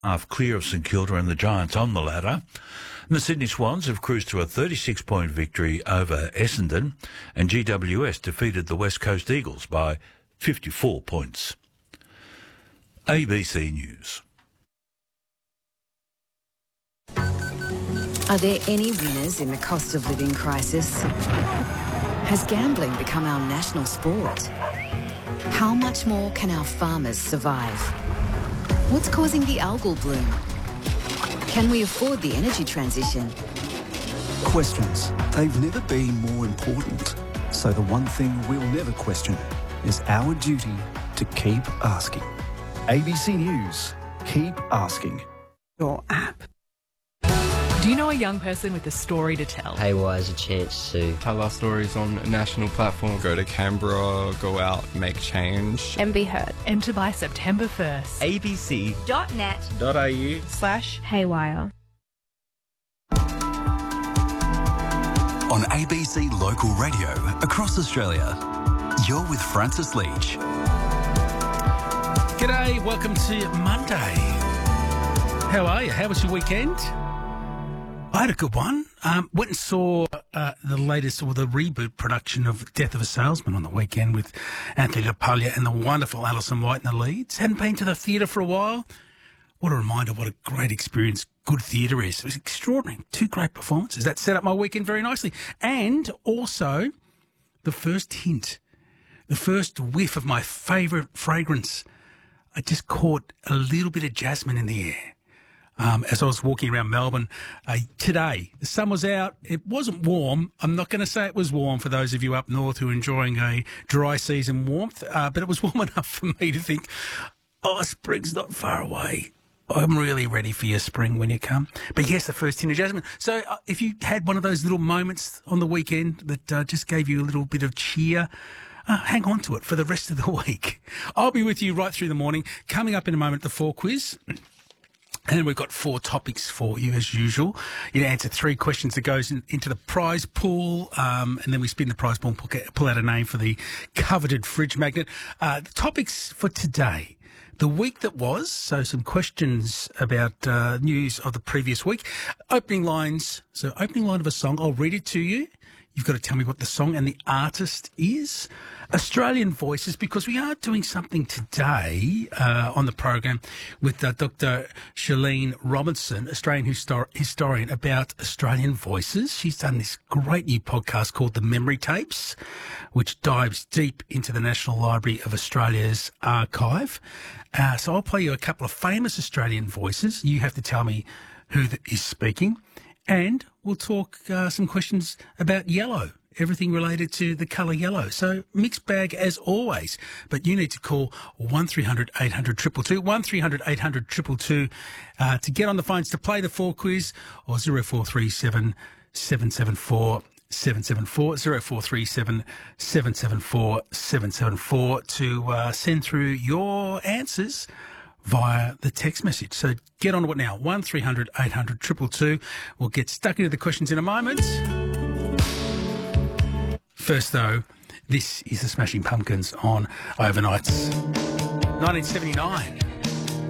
half clear of St Kilda and the Giants on the ladder. And the Sydney Swans have cruised to a 36-point victory over Essendon, and GWS defeated the West Coast Eagles by 54 points. ABC News. Are there any winners in the cost of living crisis? Has gambling become our national sport? How much more can our farmers survive? What's causing the algal bloom? Can we afford the energy transition? Questions. They've never been more important. So the one thing we'll never question is our duty to keep asking. ABC News. Keep asking. Your app. Do you know a young person with a story to tell? Haywire is a chance to tell our stories on a national platform. Go to Canberra, go out, make change. And be heard. Enter by September 1st. abc.net.au/haywire. On ABC Local Radio across Australia, you're with Francis Leach. G'day, welcome to Monday. How are you? How was your weekend? I had a good one. Went and saw the latest or the reboot production of Death of a Salesman on the weekend with Anthony LaPaglia and the wonderful Alison White in the leads. Hadn't been to the theatre for a while. What a reminder, what a great experience good theatre is. It was extraordinary. Two great performances. That set up my weekend very nicely. And also the first hint, the first whiff of my favourite fragrance. I just caught a little bit of jasmine in the air. As I was walking around Melbourne today. The sun was out. It wasn't warm. I'm not going to say it was warm for those of you up north who are enjoying a dry season warmth, but it was warm enough for me to think, oh, spring's not far away. I'm really ready for your spring when you come. But yes, the first hint of jasmine. So if you had one of those little moments on the weekend that just gave you a little bit of cheer, hang on to it for the rest of the week. I'll be with you right through the morning. Coming up in a moment, the 4 quiz. And we've got 4 topics for you, as usual. You answer 3 questions that goes into the prize pool, and then we spin the prize pool and pull out a name for the coveted fridge magnet. The topics for today, the week that was, so some questions about news of the previous week. Opening lines, so opening line of a song, I'll read it to you. You've got to tell me what the song and the artist is. Australian Voices, because we are doing something today on the program with Dr. Shalene Robinson, Australian historian, about Australian Voices. She's done this great new podcast called The Memory Tapes, which dives deep into the National Library of Australia's archive. So I'll play you a couple of famous Australian voices. You have to tell me who is speaking. And we'll talk some questions about yellow, everything related to the colour yellow. So mixed bag as always. But you need to call 1300 800 222, 1300 800 222 to get on the phones to play the 4 quiz, or 0437 774 774, 0437 774 774 to send through your answers via the text message. So get on to it now. 1300 800 222. We'll get stuck into the questions in a moment. First, though, this is the Smashing Pumpkins on Overnights. 1979.